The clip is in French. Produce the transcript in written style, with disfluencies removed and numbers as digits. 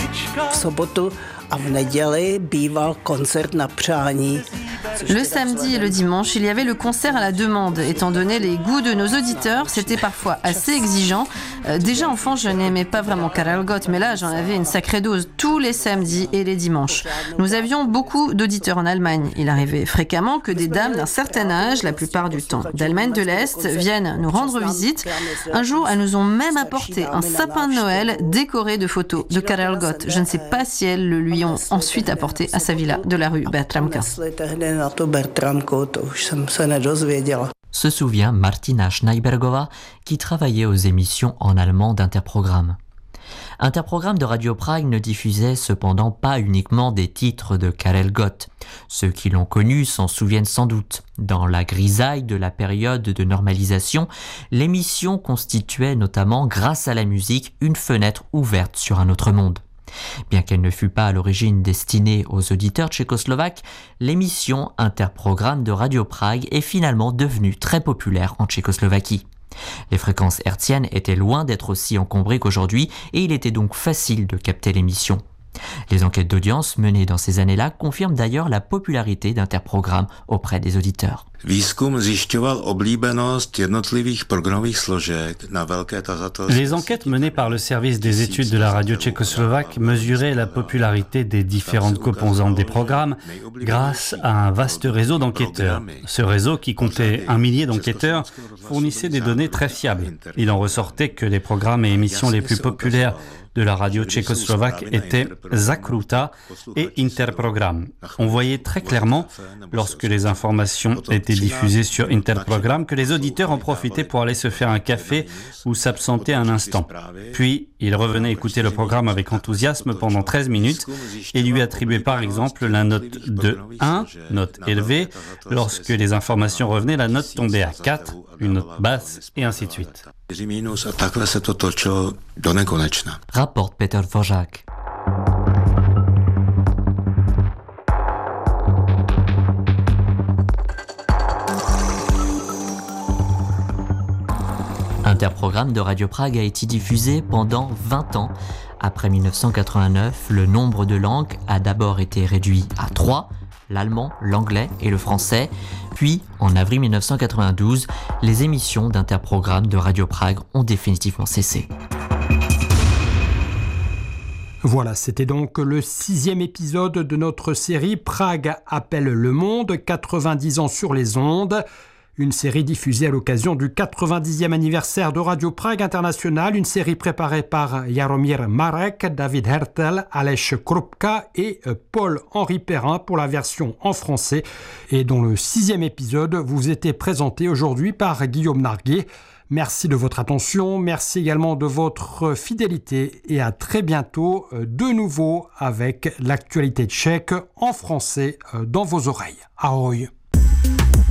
V sobotu a v neděli býval koncert na přání. Le samedi et le dimanche, il y avait le concert à la demande. Étant donné les goûts de nos auditeurs, c'était parfois assez exigeant. Déjà enfant, je n'aimais pas vraiment Karel Gott, mais là, j'en avais une sacrée dose tous les samedis et les dimanches. Nous avions beaucoup d'auditeurs en Allemagne. Il arrivait fréquemment que des dames d'un certain âge, la plupart du temps d'Allemagne de l'Est, viennent nous rendre visite. Un jour, elles nous ont même apporté un sapin de Noël décoré de photos de Karel Gott. Je ne sais pas si elles le lui ont ensuite apporté à sa villa de la rue Bertramka. Se souvient Martina Schneibergova qui travaillait aux émissions en allemand d'Interprogramme. Interprogramme de Radio Prague ne diffusait cependant pas uniquement des titres de Karel Gott. Ceux qui l'ont connu s'en souviennent sans doute. Dans la grisaille de la période de normalisation, l'émission constituait notamment, grâce à la musique, une fenêtre ouverte sur un autre monde. Bien qu'elle ne fût pas à l'origine destinée aux auditeurs tchécoslovaques, l'émission Interprogramme de Radio Prague est finalement devenue très populaire en Tchécoslovaquie. Les fréquences hertziennes étaient loin d'être aussi encombrées qu'aujourd'hui et il était donc facile de capter l'émission. Les enquêtes d'audience menées dans ces années-là confirment d'ailleurs la popularité d'Interprogramme auprès des auditeurs. Les enquêtes menées par le service des études de la radio tchécoslovaque mesuraient la popularité des différentes composantes des programmes grâce à un vaste réseau d'enquêteurs. Ce réseau, qui comptait 1 millier d'enquêteurs, fournissait des données très fiables. Il en ressortait que les programmes et émissions les plus populaires de la radio tchécoslovaque étaient Zakruta et Interprogramme. On voyait très clairement, lorsque les informations étaient diffusées sur Interprogramme, que les auditeurs en profitaient pour aller se faire un café ou s'absenter un instant. Puis, ils revenaient écouter le programme avec enthousiasme pendant 13 minutes et lui attribuaient par exemple la note de 1, note élevée. Lorsque les informations revenaient, la note tombait à 4, une note basse, et ainsi de suite. Rapporte Peter Dvořák. Interprogramme de Radio Prague a été diffusé pendant 20 ans. Après 1989, le nombre de langues a d'abord été réduit à 3, l'allemand, l'anglais et le français. Puis, en avril 1992, les émissions d'Interprogramme de Radio Prague ont définitivement cessé. Voilà, c'était donc le 6e épisode de notre série Prague appelle le monde, 90 ans sur les ondes. Une série diffusée à l'occasion du 90e anniversaire de Radio Prague International, une série préparée par Jaromír Marek, David Hertel, Aleš Krupka et Paul-Henri Perrin pour la version en français, et dont le 6e épisode vous était présenté aujourd'hui par Guillaume Narguet. Merci de votre attention, merci également de votre fidélité et à très bientôt de nouveau avec l'actualité tchèque en français dans vos oreilles. Ahoj!